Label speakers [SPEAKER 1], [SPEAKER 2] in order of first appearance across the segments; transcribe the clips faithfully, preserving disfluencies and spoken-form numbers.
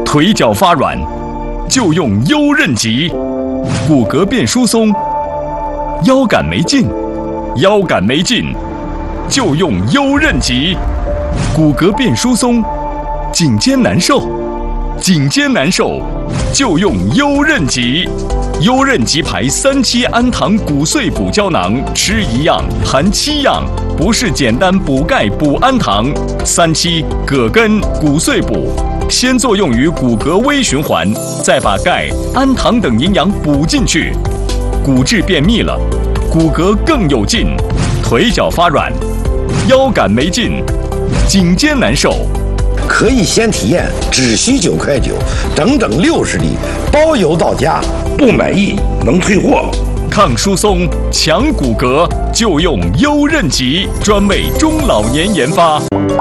[SPEAKER 1] 腿脚发软就用优韧极，骨骼变疏松；腰杆没劲，腰杆没劲就用优韧极，骨骼变疏松；颈肩难受，颈肩难受就用优韧极。优韧极牌三七氨糖骨碎补胶囊，吃一样含七样，不是简单补钙补氨糖。三七葛根骨碎补，先作用于骨骼微循环，再把钙、氨糖等营养补进去，骨质变密了，骨骼更有劲，腿脚发软，腰杆没劲，颈肩难受。
[SPEAKER 2] 可以先体验，只需九块九，整整六十粒，包邮到家。不满意能退货。
[SPEAKER 1] 抗疏松、强骨骼，就用优韧极，专为中老年研发。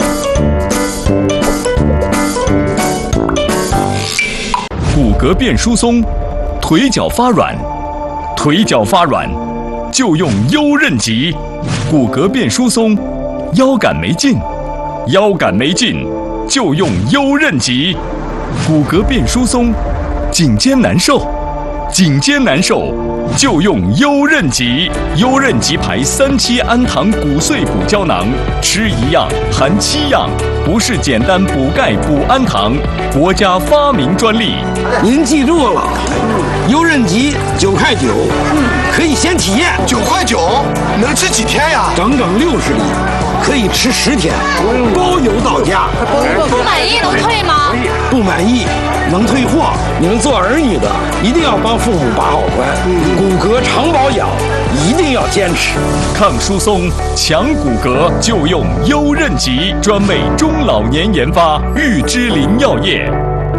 [SPEAKER 1] 骨骼变疏松，腿脚发软，腿脚发软就用优韧极。骨骼变疏松，腰杆没劲，腰杆没劲就用优韧极。骨骼变疏松，颈肩难受，颈肩难受就用优韧极。优韧极牌三七氨糖骨碎补胶囊，吃一样含七样，不是简单补钙补氨糖，国家发明专利。
[SPEAKER 2] 您记住了，优韧极九块九，可以先体验。
[SPEAKER 3] 九块九能吃几天呀？
[SPEAKER 2] 整整六十粒，可以吃十天，包邮到家。
[SPEAKER 4] 不满意能退吗？
[SPEAKER 2] 不满意能退货。你们做儿女的一定要帮父母把好关，骨骼常保养一定要坚持。
[SPEAKER 1] 抗疏松、强骨骼就用优韧极，专为中老年研发，玉芝林药业。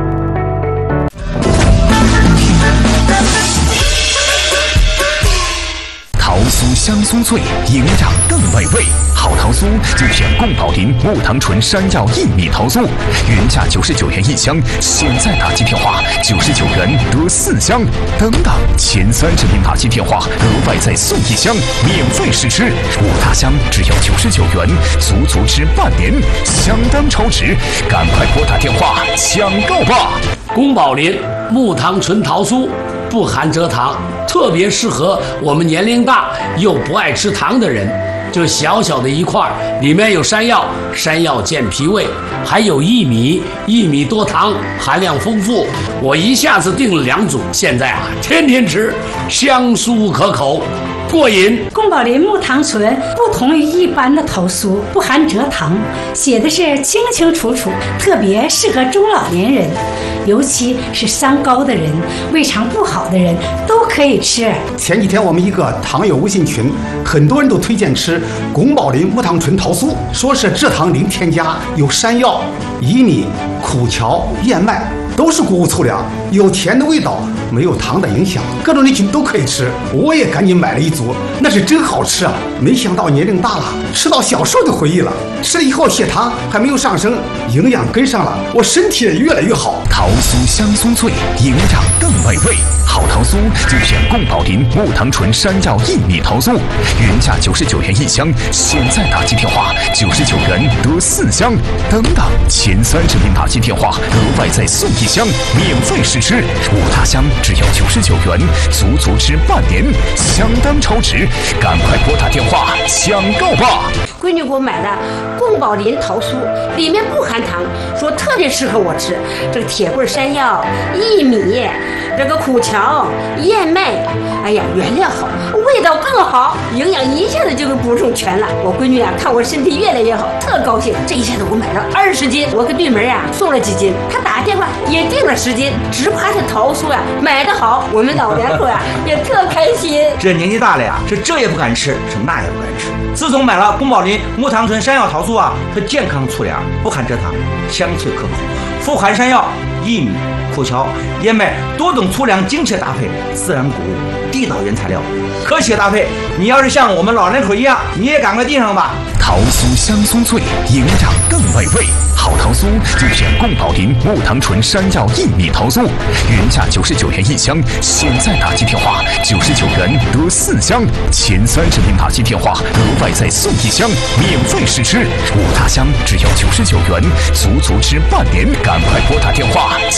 [SPEAKER 5] 桃酥香酥脆，营养更美味。好桃酥就选贡宝林木糖醇山药薏米桃酥，原价九十九元一箱，现在打击电话九十九元得四箱。等等，前三十名打击电话额外再送一箱，免费试吃。五大箱只要九十九元，足足吃半年，相当超值。赶快拨打电话抢购吧！
[SPEAKER 6] 宫保林木糖醇桃酥不含蔗糖，特别适合我们年龄大又不爱吃糖的人。这小小的一块，里面有山药，山药健脾胃，还有薏米，薏米多糖，含量丰富。我一下子订了两组，现在啊，天天吃，香酥可口，过瘾。
[SPEAKER 7] 宫保林木糖醇不同于一般的桃酥，不含蔗糖，写的是清清楚楚，特别适合中老年人，尤其是三高的人、胃肠不好的人都可以吃。
[SPEAKER 8] 前几天我们一个糖友微信群，很多人都推荐吃宫保林木糖醇桃酥，说是蔗糖零添加，有山药、薏米、苦荞、燕麦，都是谷物粗粮，有甜的味道，没有糖的影响，各种人群都可以吃。我也赶紧买了一组，那是真好吃啊！没想到年龄大了，吃到小时候的回忆了。吃了以后血糖还没有上升，营养跟上了，我身体也越来越好。
[SPEAKER 5] 桃酥香酥脆，营养更美味。好桃酥就选贡宝林木糖醇山药薏米桃酥，原价九十九元一箱，现在打击电话九十九元得四箱。等等，前三十名打击电话额外再送一箱，免费试吃。五大箱只要九十九元，足足吃半年，相当超值。赶快拨打电话抢购吧！
[SPEAKER 9] 闺女给我买的贡宝林桃酥，里面不含糖，说特别适合我吃。这个铁棍山药、薏米、这个苦荞、燕麦，哎呀，原料好，味道更好，营养一下子就给补充全了。我闺女啊，看我身体越来越好，特高兴。这一下子我买了二十斤，我给对门啊送了几斤，她打电话也订了十斤，只怕是桃酥呀、啊、买得好，我们老两口啊也特开心。
[SPEAKER 10] 这年纪大了呀，是这也不敢吃，是那也不敢吃。自从买了宫保林木糖醇山药桃酥啊，是健康粗粮，不含蔗糖，香脆可口，富含山药、薏米、苦荞、燕麦多种粗粮精确搭配，自然谷物，地道原材料，科学搭配。你要是像我们老人口一样，你也赶快订上吧。
[SPEAKER 5] 桃酥香酥脆，营养更美味。好桃酥就选贡宝林木糖醇山药薏米桃酥，原价九十九元一箱，现在打击电话九十九元得四箱。前三十名打击电话额外再送一箱，免费试吃。五大箱只要九十九元，足足吃半年。赶快拨打电话